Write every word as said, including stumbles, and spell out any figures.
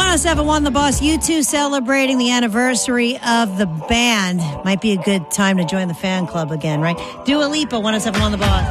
oh seven one The Boss. U two celebrating the anniversary of the band. Might be a good time to join the fan club again, right? Dua Lipa, one oh seven one The Boss.